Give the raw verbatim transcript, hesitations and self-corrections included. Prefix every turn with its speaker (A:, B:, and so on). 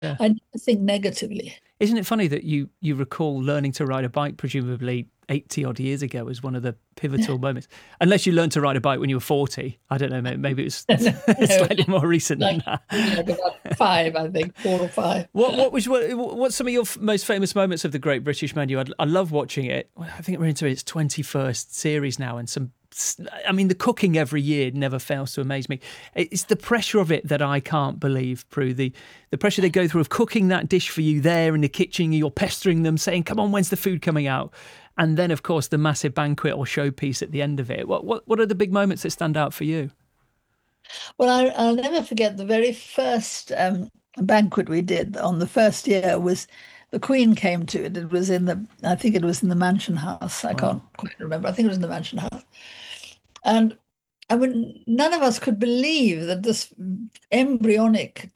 A: Yeah.
B: I never think negatively.
A: Isn't it funny that you you recall learning to ride a bike, presumably eighty odd years ago, as one of the pivotal moments? Unless you learned to ride a bike when you were forty. I don't know, maybe it was
B: No,
A: slightly more recent
B: like
A: than that.
B: like about five, I think, four or five.
A: What what was what, what's some of your f- most famous moments of the Great British Menu? I, I love watching it. I think we're into its twenty-first series now, and some. I mean, the cooking every year never fails to amaze me. It's the pressure of it that I can't believe, Prue. The the pressure they go through of cooking that dish for you there in the kitchen. You're pestering them, saying, "Come on, when's the food coming out?" And then, of course, the massive banquet or showpiece at the end of it. What what what are the big moments that stand out for you?
B: Well, I, I'll never forget the very first um, banquet we did on the first year was the Queen came to it. It was in the, I think it was in the Mansion House. I can't
A: Wow.
B: quite remember. I think it was in the Mansion House. And I mean, none of us could believe that this embryonic